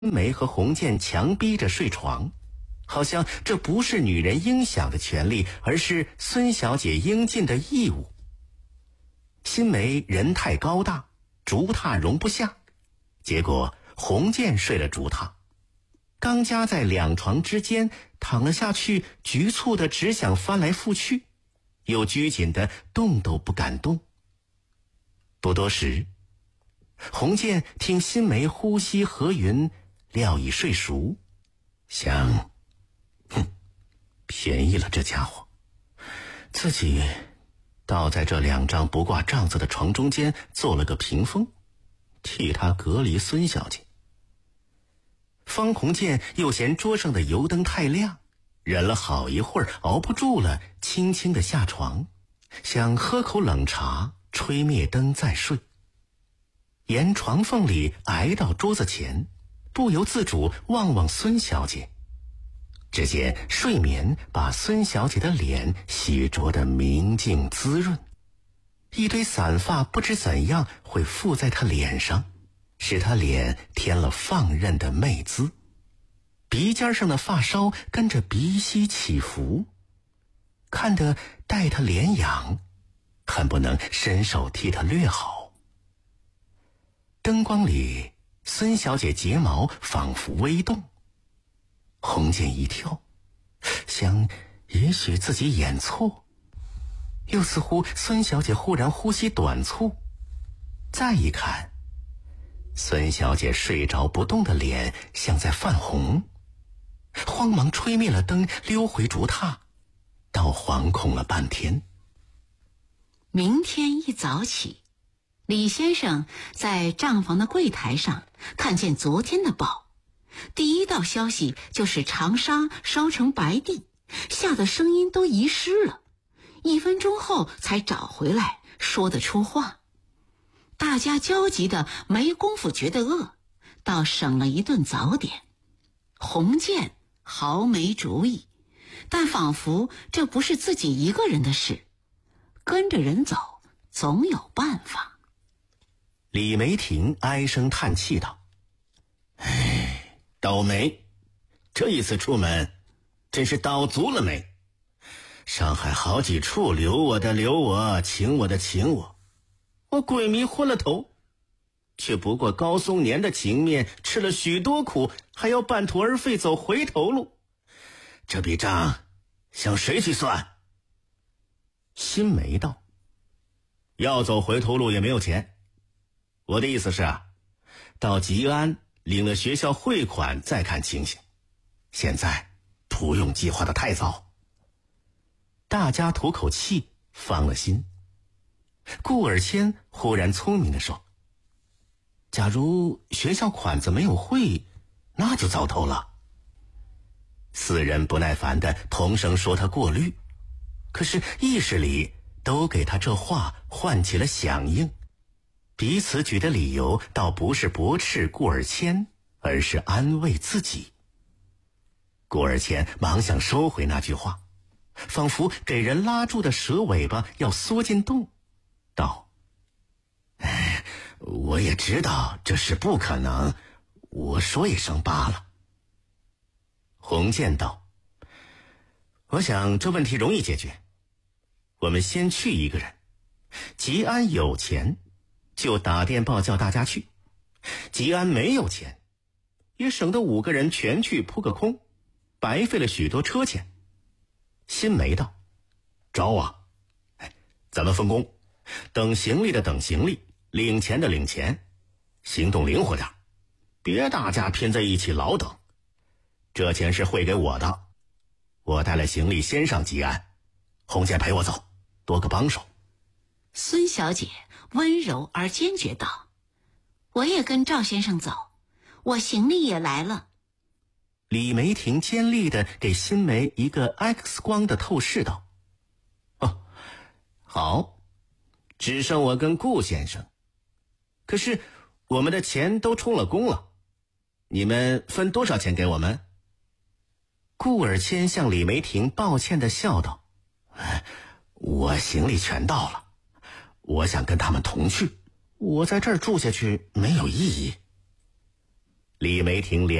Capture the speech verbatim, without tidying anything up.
梅和洪建强逼着睡床，好像这不是女人应享的权利，而是孙小姐应尽的义务。新梅人太高大，竹榻容不下，结果洪建睡了竹榻，刚夹在两床之间躺了下去，局促的只想翻来覆去，又拘谨的动都不敢动。不多时，洪建听新梅呼吸和匀，料已睡熟，想，哼，便宜了这家伙，自己倒在这两张不挂帐子的床中间做了个屏风，替他隔离孙小姐。方鸿渐又嫌桌上的油灯太亮，忍了好一会儿，熬不住了，轻轻地下床，想喝口冷茶，吹灭灯再睡。沿床缝里挨到桌子前，不由自主望望孙小姐，只见睡眠把孙小姐的脸洗濯得明净滋润，一堆散发不知怎样会附在她脸上，使她脸添了放任的媚姿，鼻尖上的发梢跟着鼻息起伏，看得带她脸痒，恨不能伸手替她略好。灯光里，孙小姐睫毛仿佛微动，洪建一跳，想也许自己眼错，又似乎孙小姐忽然呼吸短促，再一看，孙小姐睡着不动的脸像在泛红，慌忙吹灭了灯，溜回竹榻，倒惶恐了半天。 明天一早起，李先生在账房的柜台上看见昨天的报，第一道消息就是长沙烧成白地，吓得声音都遗失了，一分钟后才找回来，说得出话。大家焦急的没工夫觉得饿，倒省了一顿早点。洪建毫没主意，但仿佛这不是自己一个人的事，跟着人走总有办法。 李梅婷唉声叹气道：唉，倒霉，这一次出门真是倒足了霉。上海好几处留我的留我，请我的请我，我鬼迷昏了头，却不过高松年的情面，吃了许多苦，还要半途而废走回头路，这笔账向谁去算？新梅道：要走回头路也没有钱，我的意思是啊，到吉安领了学校汇款再看情形，现在不用计划的太早。大家吐口气，放了心。顾尔谦忽然聪明地说：假如学校款子没有汇，那就糟透了。四人不耐烦地同声说他过虑，可是意识里都给他这话唤起了响应，彼此举的理由倒不是驳斥顾尔谦，而是安慰自己。顾尔谦忙想收回那句话，仿佛给人拉住的蛇尾巴要缩进洞，道：哎，我也知道这是不可能，我说一声罢了。洪建道：我想这问题容易解决，我们先去一个人，吉安有钱就打电报叫大家去，吉安没有钱，也省得五个人全去扑个空，白费了许多车钱。新梅道：找啊，哎，咱们分工，等行李的等行李，领钱的领钱，行动灵活点，别大家拼在一起老等。这钱是汇给我的，我带了行李先上吉安，洪建陪我走，多个帮手。 孙小姐温柔而坚决道：我也跟赵先生走，我行李也来了。 李梅婷尖利地给新梅一个 X 光的透视道：哦，好，只剩我跟顾先生，可是我们的钱都充了公了，你们分多少钱给我们？顾尔谦向李梅婷抱歉地笑道：我行李全到了，我想跟他们同去，我在这儿住下去没有意义。 李梅婷连